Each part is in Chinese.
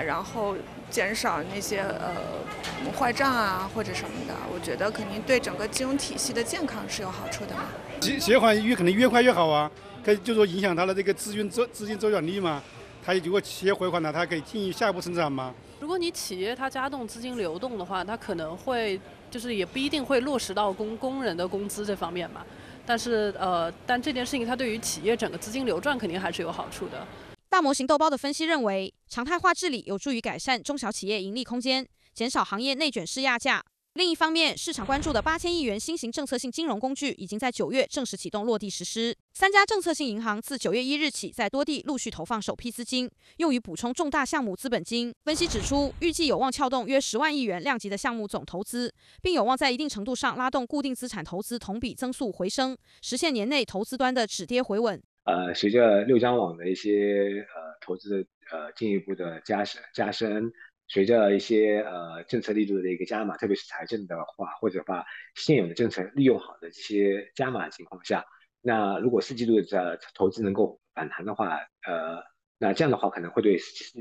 然后减少那些坏账啊或者什么的，我觉得肯定对整个金融体系的健康是有好处的嘛。 结款可能越快越好啊，可以就说影响它的这个资金周转率嘛。它如果企业回款了，它可以进行下一步生产嘛。 如果你企业它加动资金流动的话，它可能会就是也不一定会落实到工人的工资这方面嘛。但这件事情它对于企业整个资金流转肯定还是有好处的。 大模型豆包的分析认为，常态化治理有助于改善中小企业盈利空间，减少行业内卷式压价。另一方面，市场关注的8000亿元新型政策性金融工具已经在9月正式启动落地实施。3家政策性银行自9月1日起，在多地陆续投放首批资金，用于补充重大项目资本金。分析指出，预计有望撬动约10万亿元量级的项目总投资，并有望在一定程度上拉动固定资产投资同比增速回升，实现年内投资端的止跌回稳。 随着六张网的一些投资进一步的加深。随着一些政策力度的一个加码，特别是财政的话，或者把现有的政策利用好的这些加码的情况下，那如果4季度的投资能够反弹的话，那这样的话可能会对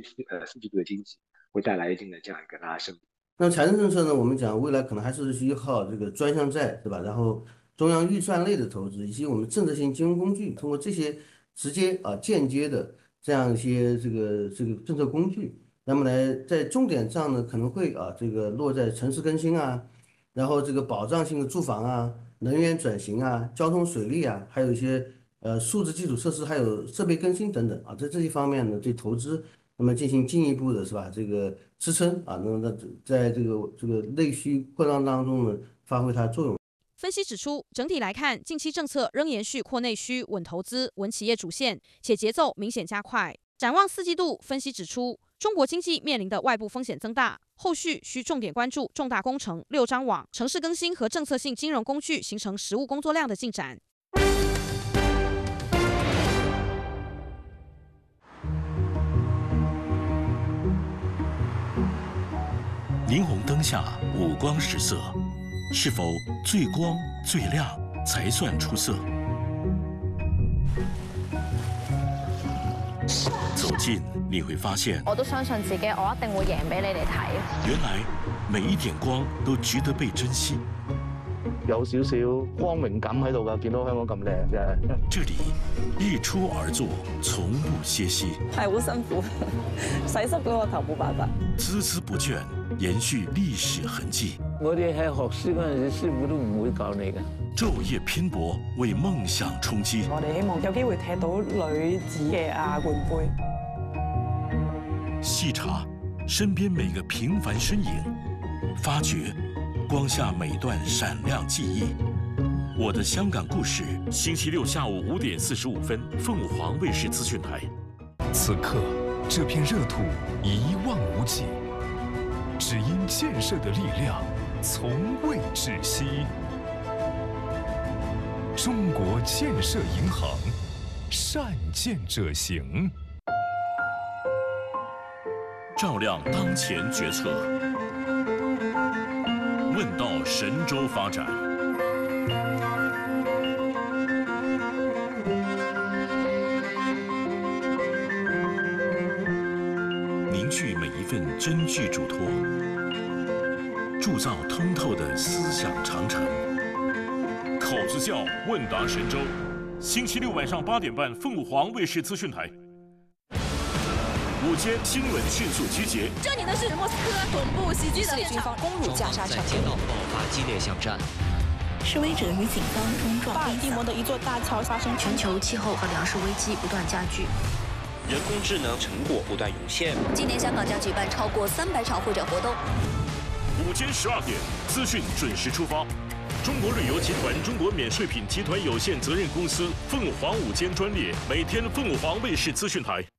4季度的经济会带来一定的这样一个拉升。 那财政政策呢，我们讲未来可能还是依靠这个专项债，对吧？然后中央预算类的投资，以及我们政策性金融工具，通过这些直接间接的这样一些这个政策工具。那么呢，在重点上呢，可能会这个落在城市更新啊，然后这个保障性的住房啊、能源转型啊、交通水利啊，还有一些数字基础设施，还有设备更新等等啊，在这些方面呢，对投资那么进行进一步的是吧这个支撑啊，那么在这个内需扩张当中呢，发挥它的作用。 分析指出，整体来看，近期政策仍延续扩内需、稳投资、稳企业主线，且节奏明显加快。展望4季度，分析指出，中国经济面临的外部风险增大，后续需重点关注重大工程、6张网、城市更新和政策性金融工具形成实务工作量的进展。 霓虹灯下五光十色，是否最光最亮才算出色？走近你会发现， 我都相信自己，我一定會贏俾你哋睇。 原來每一點光都值得被珍惜。 有少少光榮感喺度㗎，見到香港咁靚嘅。 這裡日出而作，從不歇息。 係好辛苦，洗濕咗個頭冇辦法。 孜孜不倦，延續歷史痕跡。 我哋喺學書嗰陣時，師傅都唔會教你嘅。 晝夜拼搏，為夢想衝擊。 我哋希望有機會踢到女子嘅亞冠杯。 細查身邊每個平凡身影，發掘光下每段閃亮記憶。我的香港故事，星期六下午5點45分，鳳凰衛視資訊台。 此刻，這片熱土一望無際，只因建設的力量從未止息。中國建設銀行，善建者行。 照亮當前決策，問道神州發展。凝聚每一份真摯囑託，鑄造通透的思想長城。口子窖問答神州，星期六晚上8點半，鳳凰衛視資訊台。午間新聞迅速集結。 這裡呢是莫斯科總部襲擊的現場，攻入加沙城。 在街道爆發激烈巷戰， 示威者與警方衝撞。 巴爾的摩的一座大橋發生全球氣候和糧食危機不斷加劇， 人工智能成果不斷湧現。 今年香港將舉辦超過300場會展活動。 午間12點，資訊準時出發。中國旅遊集團中國免稅品集團有限責任公司鳳凰午間專列，每天鳳凰衛視資訊台。